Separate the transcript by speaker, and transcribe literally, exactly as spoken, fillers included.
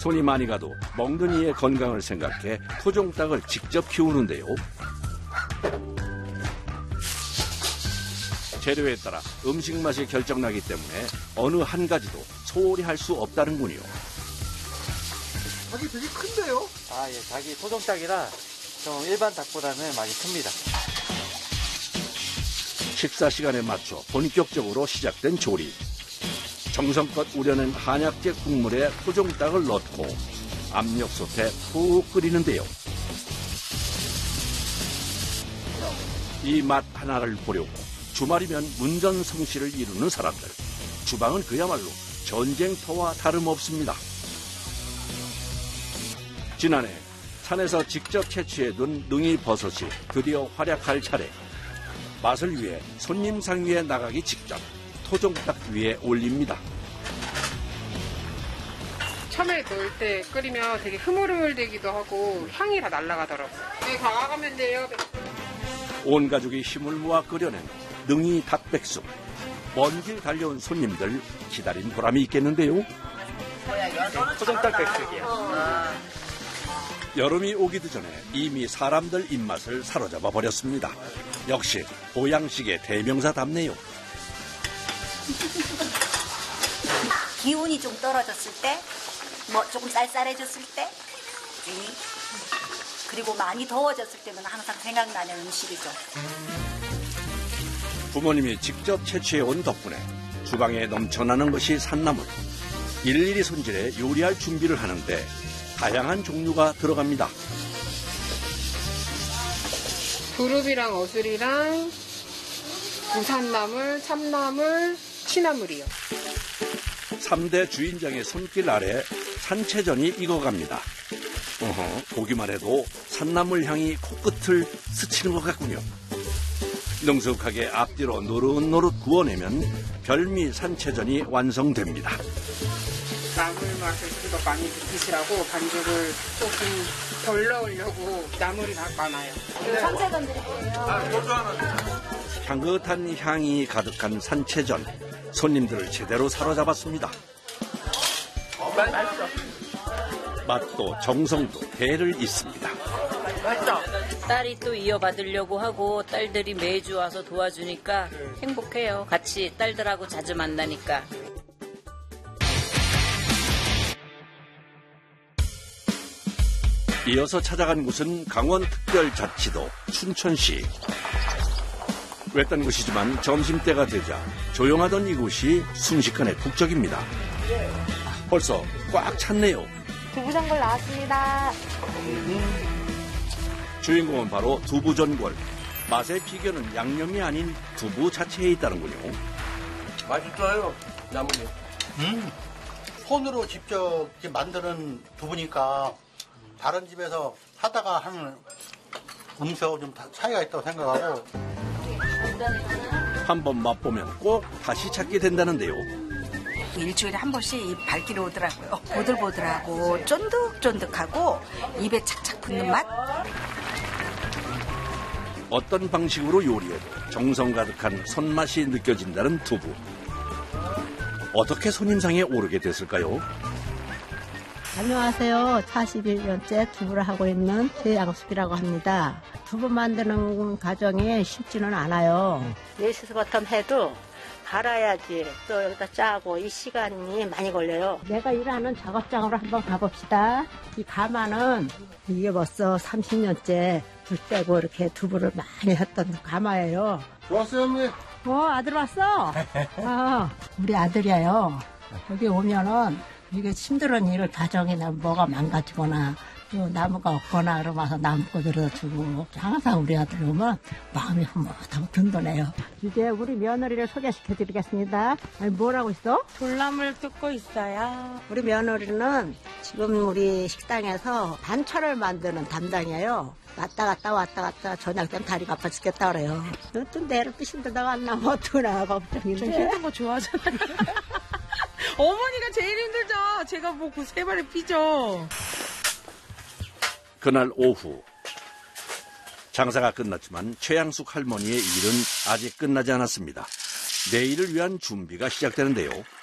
Speaker 1: 손이 많이 가도 먹는 이의 건강을 생각해 토종닭을 직접 키우는데요. 재료에 따라 음식 맛이 결정나기 때문에 어느 한 가지도 소홀히 할 수 없다는군요.
Speaker 2: 닭이 되게 큰데요?
Speaker 3: 아, 예, 닭이 토종닭이라 좀 일반 닭보다는 많이 큽니다.
Speaker 1: 식사 시간에 맞춰 본격적으로 시작된 조리. 정성껏 우려낸 한약재 국물에 토종닭을 넣고 압력솥에 푹 끓이는데요. 이 맛 하나를 보려고 주말이면 문전성시를 이루는 사람들. 주방은 그야말로 전쟁터와 다름없습니다. 지난해 산에서 직접 채취해둔 능이버섯이 드디어 활약할 차례. 맛을 위해 손님 상위에 나가기 직전 토종닭 위에 올립니다.
Speaker 4: 처음에 넣을 때 끓이면 되게 흐물흐물되기도 하고 향이 다 날아가더라고요. 네, 가가면 돼요.
Speaker 1: 온 가족이 힘을 모아 끓여낸 능이 닭백숙. 먼 길 달려온 손님들 기다린 보람이 있겠는데요.
Speaker 3: 토종닭 백숙이요.
Speaker 1: 여름이 오기도 전에 이미 사람들 입맛을 사로잡아 버렸습니다. 역시 보양식의 대명사답네요.
Speaker 5: 기운이 좀 떨어졌을 때, 뭐 조금 쌀쌀해졌을 때, 그리고 많이 더워졌을 때는 항상 생각나는 음식이죠.
Speaker 1: 부모님이 직접 채취해온 덕분에 주방에 넘쳐나는 것이 산나물. 일일이 손질해 요리할 준비를 하는데 다양한 종류가 들어갑니다.
Speaker 4: 두릅이랑 어술이랑 부산나물, 참나물, 취나물이요.
Speaker 1: 삼 대 주인장의 손길 아래 산채전이 익어갑니다. 어허, 보기만 해도 산나물 향이 코끝을 스치는 것 같군요. 능숙하게 앞뒤로 노릇노릇 구워내면 별미 산채전이 완성됩니다.
Speaker 4: 나물 맛을 좀 더 많이 느끼시라고 반죽을 조금 덜 넣으려고 나물이 다 많아요.
Speaker 5: 산채전 드릴게요.
Speaker 1: 향긋한 향이 가득한 산채전. 손님들을 제대로 사로잡았습니다.
Speaker 4: 맛있어.
Speaker 1: 맛도 정성도 배를 잇습니다.
Speaker 4: 맛있어.
Speaker 6: 딸이 또 이어받으려고 하고 딸들이 매주 와서 도와주니까 행복해요. 같이 딸들하고 자주 만나니까.
Speaker 1: 이어서 찾아간 곳은 강원특별자치도 춘천시. 외딴 곳이지만 점심때가 되자 조용하던 이곳이 순식간에 북적입니다. 벌써 꽉 찼네요.
Speaker 5: 두부전골 나왔습니다.
Speaker 1: 주인공은 바로 두부전골. 맛의 비결은 양념이 아닌 두부 자체에 있다는군요.
Speaker 2: 맛있어요, 나물이. 음. 손으로 직접 이렇게 만드는 두부니까 다른 집에서 사다가 하는 음식하고 좀 차이가 있다고 생각하고.
Speaker 1: 한번 맛보면 꼭 다시 찾게 된다는데요.
Speaker 7: 일주일에 한 번씩 발길이 오더라고요. 보들보들하고 쫀득쫀득하고 입에 착착 붙는 맛.
Speaker 1: 어떤 방식으로 요리해도 정성 가득한 손맛이 느껴진다는 두부. 어떻게 손님상에 오르게 됐을까요?
Speaker 8: 안녕하세요. 사십일 년째 두부를 하고 있는 최양숙이라고 합니다. 두부 만드는 과정이 쉽지는 않아요. 네시스버텀 해도 갈아야지 또 여기다 짜고 이 시간이 많이 걸려요. 내가 일하는 작업장으로 한번 가봅시다. 이 가마는 이게 벌써 삼십 년째 불 떼고 이렇게 두부를 많이 했던 가마예요.
Speaker 2: 좋았어요, 어머니.
Speaker 8: 어, 아들 왔어? 어, 우리 아들이에요. 여기 오면은 이게 힘든 일을 가정이나 뭐가 망가지거나 또 나무가 없거나 그러면서 나무 꼬들어 주고 항상 우리 아들 오면 마음이 흐뭇하고 든든해요. 이제 우리 며느리를 소개시켜 드리겠습니다. 아니, 뭐라고 있어?
Speaker 9: 돌나물 뜯고 있어요.
Speaker 8: 우리 며느리는 지금 우리 식당에서 반찬을 만드는 담당이에요. 왔다 갔다 왔다 갔다 저녁 땐 다리가 아파 죽겠다 그래요. 또 내를 또 힘들다가 안 나면 어떡하나 걱정인데.
Speaker 9: 좀 힘든 거 좋아하잖아요. 어머니가 제일 힘들죠. 제가 뭐 그 세 발에 피죠.
Speaker 1: 그날 오후 장사가 끝났지만 최양숙 할머니의 일은 아직 끝나지 않았습니다. 내일을 위한 준비가 시작되는데요.